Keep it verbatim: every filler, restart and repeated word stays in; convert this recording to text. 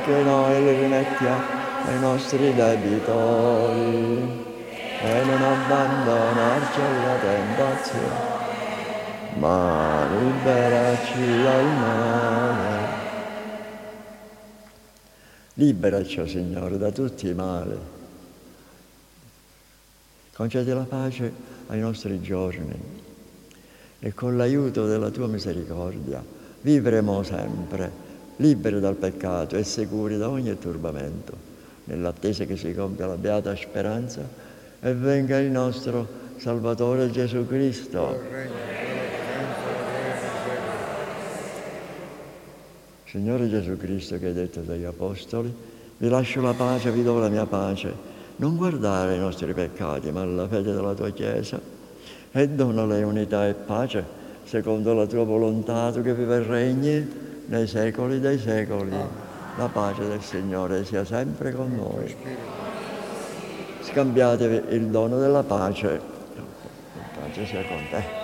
anche noi li rimetti ai nostri debitori e non abbandonarci alla tentazione, ma liberaci dal male. Liberaci, oh Signore, da tutti i mali. Concedi la pace ai nostri giorni e con l'aiuto della tua misericordia vivremo sempre liberi dal peccato e sicuri da ogni turbamento, nell'attesa che si compia la beata speranza e venga il nostro Salvatore Gesù Cristo. Signore Gesù Cristo, che hai detto dagli Apostoli, vi lascio la pace, vi do la mia pace. Non guardare ai nostri peccati, ma alla fede della tua Chiesa, e donale unità e pace, secondo la tua volontà, tu che vive e regni nei secoli dei secoli. La pace del Signore sia sempre con noi. Scambiatevi il dono della pace. La pace sia con te.